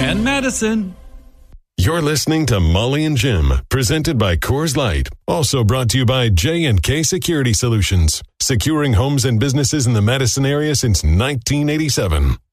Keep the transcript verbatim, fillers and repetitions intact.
and Madison. You're listening to Molly and Jim, presented by Coors Light. Also brought to you by J and K Security Solutions, securing homes and businesses in the Madison area since nineteen eighty-seven.